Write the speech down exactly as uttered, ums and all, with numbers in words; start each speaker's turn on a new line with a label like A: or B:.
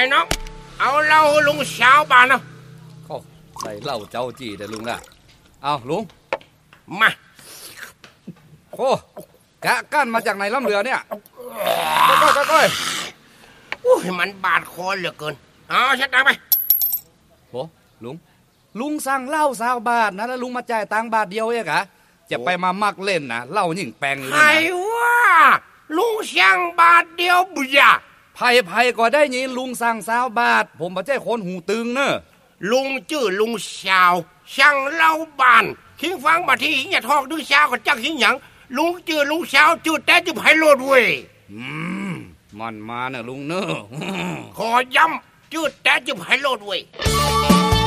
A: น้องเอาเหล้าลุงสาวบานเอา
B: ก็ใส่เหล้าเจ้าจี้แต่ลุงน่ะเอาลุง
A: มา
B: โอ้กะกั้นมาจากไหนล่ำเรือเนี่ยก้อยก้อยก้อย
A: โอ้ยมันบาดคอเหลือเกินเอาเช็ดตังไป
B: โอ้ลุงลุงสั่งเหล้าสาวบาทนะแล้วลุงมาจ่ายตังค์บาทเดียวเองเหรอจะไปมามักเล่นนะเหล้ายิ่งแปลงเลยนะ
A: ใครว่าลุงสั่งบาทเดียวบุญยา
B: ไผ่ไผ่ก็ได้ยินลุงสั่งสาวบาทผมไม่ใช่คนหูตึงเนอะ
A: ลุงชื่อลุงสาวสั่งเหล้าบานทิ้งฟังมาที่อย่าทอกดื้อสาวก็จักทิ้งหยังลุงชื่อลุงสาวชื่อแต่จะไผ่โลดเว้ย
B: อืมมันมาเนอะลุงเนอะ
A: ขอย้ำชื่อแต่จะไผ่โลดเว้ย